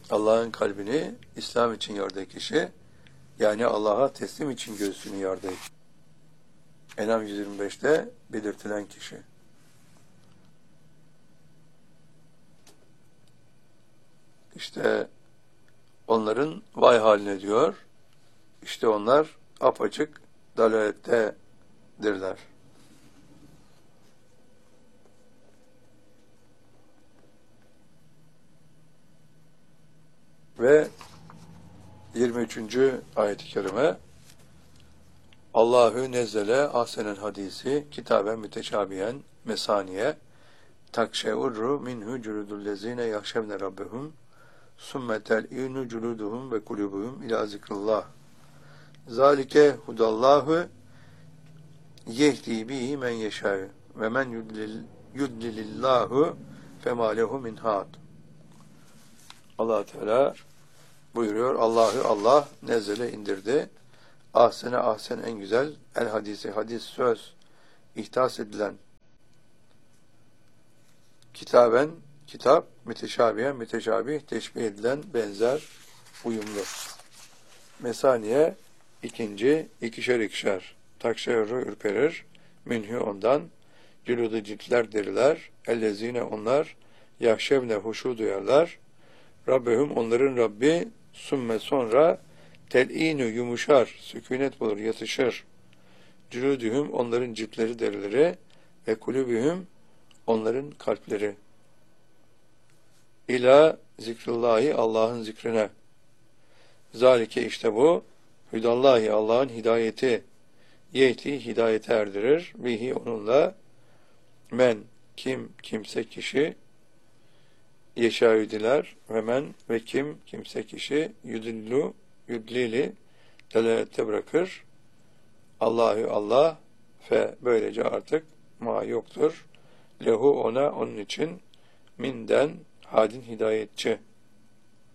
Allah'ın kalbini İslam için yardığı kişi, yani Allah'a teslim için göğsünü yardığı. En'am 125'te belirtilen kişi. İşte onların vay haline diyor. İşte onlar apaçık dalalettedirler. Ve 23. ayet-i kerime Allahu nezzele ahsenel hadisi kitaben müteşabihen mesaniye takşeurru minhu culudullezine yahşevne rabbehum sümme tel'inu culuduhum ve kulubuhum ila zikrullah zalike hudallahu yehdi bihi men yeşâ'ü ve men yudlilillahu fema lehu min had. Allah Teala buyuruyor, Allah nezzele indirdi. Ahsene ahsen en güzel, el hadisi hadis söz ihtas edilen kitaben kitap, müteşabihen müteşabih teşbih edilen benzer uyumlu. Mesaniye ikinci, ikişer takşeru ürperir minhü ondan cüludu ciltler deriler ellezine onlar yahşevne huşu duyarlar Rabbehum onların Rabbi sümme sonra tel'inu yumuşar, sükunet bulur, yatışır. Cülüdühüm onların ciltleri derileri ve kulübühüm onların kalpleri. İla zikrullahi Allah'ın zikrine. Zalike işte bu hüdallahi Allah'ın hidayeti. Yehti hidayete erdirir. Bihi onunla men kimse kişi yeşâüdiler ve men ve kimse kişi yudlili delalette bırakır. Allah fe böylece artık ma yoktur. Lehu ona onun için minden hadin hidayetçi.